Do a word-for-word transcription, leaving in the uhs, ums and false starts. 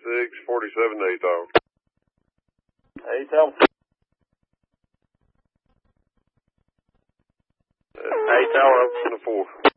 six forty-seven A Tower. A Tower. A Tower up to four.